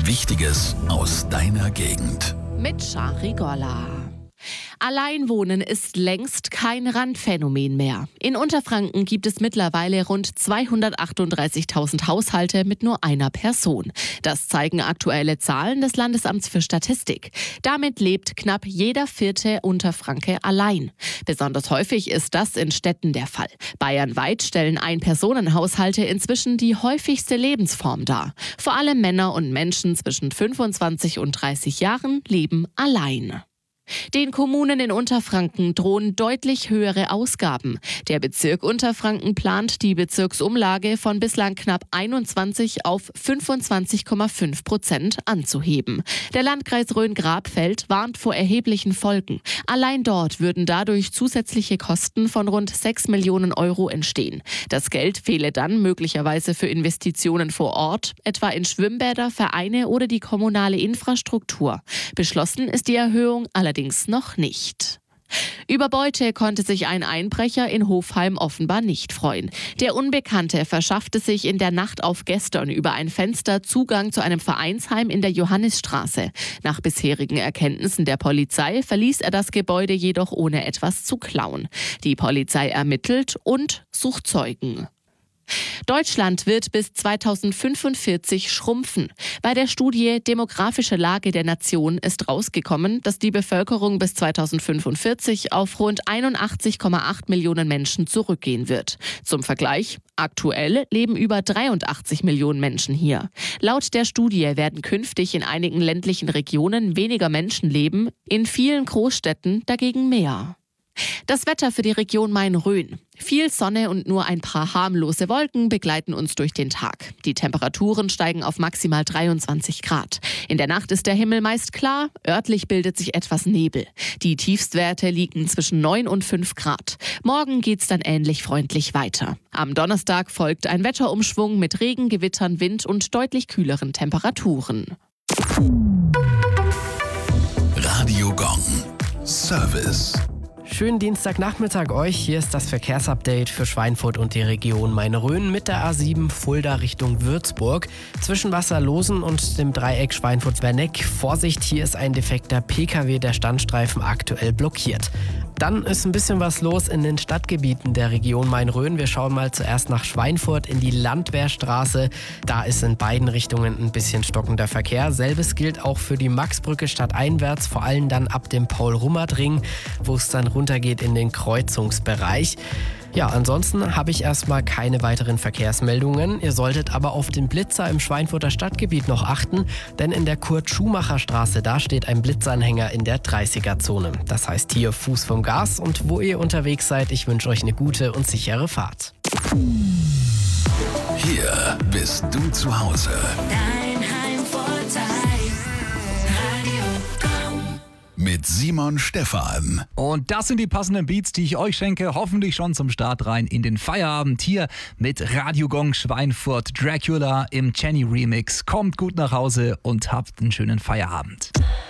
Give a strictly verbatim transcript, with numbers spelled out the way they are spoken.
Wichtiges aus deiner Gegend. Mit Shari Golla. Alleinwohnen ist längst kein Randphänomen mehr. In Unterfranken gibt es mittlerweile rund zweihundertachtunddreißigtausend Haushalte mit nur einer Person. Das zeigen aktuelle Zahlen des Landesamts für Statistik. Damit lebt knapp jeder vierte Unterfranke allein. Besonders häufig ist das in Städten der Fall. Bayernweit stellen Ein-Personen-Haushalte inzwischen die häufigste Lebensform dar. Vor allem Männer und Menschen zwischen fünfundzwanzig und dreißig Jahren leben allein. Den Kommunen in Unterfranken drohen deutlich höhere Ausgaben. Der Bezirk Unterfranken plant die Bezirksumlage von bislang knapp einundzwanzig auf fünfundzwanzig Komma fünf Prozent anzuheben. Der Landkreis Rhön-Grabfeld warnt vor erheblichen Folgen. Allein dort würden dadurch zusätzliche Kosten von rund sechs Millionen Euro entstehen. Das Geld fehle dann möglicherweise für Investitionen vor Ort, etwa in Schwimmbäder, Vereine oder die kommunale Infrastruktur. Beschlossen ist die Erhöhung allerdings noch nicht. Über Beute konnte sich ein Einbrecher in Hofheim offenbar nicht freuen. Der Unbekannte verschaffte sich in der Nacht auf gestern über ein Fenster Zugang zu einem Vereinsheim in der Johannisstraße. Nach bisherigen Erkenntnissen der Polizei verließ er das Gebäude jedoch ohne etwas zu klauen. Die Polizei ermittelt und sucht Zeugen. Deutschland wird bis zweitausendfünfundvierzig schrumpfen. Bei der Studie Demografische Lage der Nation ist rausgekommen, dass die Bevölkerung bis zweitausendfünfundvierzig auf rund einundachtzig Komma acht Millionen Menschen zurückgehen wird. Zum Vergleich, aktuell leben über dreiundachtzig Millionen Menschen hier. Laut der Studie werden künftig in einigen ländlichen Regionen weniger Menschen leben, in vielen Großstädten dagegen mehr. Das Wetter für die Region Main-Rhön. Viel Sonne und nur ein paar harmlose Wolken begleiten uns durch den Tag. Die Temperaturen steigen auf maximal dreiundzwanzig Grad. In der Nacht ist der Himmel meist klar, örtlich bildet sich etwas Nebel. Die Tiefstwerte liegen zwischen neun und fünf Grad. Morgen geht's dann ähnlich freundlich weiter. Am Donnerstag folgt ein Wetterumschwung mit Regen, Gewittern, Wind und deutlich kühleren Temperaturen. Radio Gong. Service. Schönen Dienstagnachmittag euch. Hier ist das Verkehrsupdate für Schweinfurt und die Region Main-Rhön mit der A sieben Fulda Richtung Würzburg. Zwischen Wasserlosen und dem Dreieck Schweinfurt-Werneck. Vorsicht, hier ist ein defekter Pkw, der Standstreifen aktuell blockiert. Dann ist ein bisschen was los in den Stadtgebieten der Region Main-Rhön. Wir schauen mal zuerst nach Schweinfurt in die Landwehrstraße. Da ist in beiden Richtungen ein bisschen stockender Verkehr. Selbes gilt auch für die Maxbrücke stadteinwärts, vor allem dann ab dem Paul-Rummert-Ring, wo es dann runtergeht in den Kreuzungsbereich. Ja, ansonsten habe ich erstmal keine weiteren Verkehrsmeldungen. Ihr solltet aber auf den Blitzer im Schweinfurter Stadtgebiet noch achten, denn in der Kurt-Schumacher-Straße, da steht ein Blitzanhänger in der dreißiger-Zone. Das heißt hier Fuß vom Gas und wo ihr unterwegs seid, ich wünsche euch eine gute und sichere Fahrt. Hier bist du zu Hause. Dein Heimvorteil. Radio Gong. Mit Simon Stephan. Und das sind die passenden Beats, die ich euch schenke, hoffentlich schon zum Start rein in den Feierabend hier mit Radio Gong Schweinfurt Dracula im Jenny Remix. Kommt gut nach Hause und habt einen schönen Feierabend.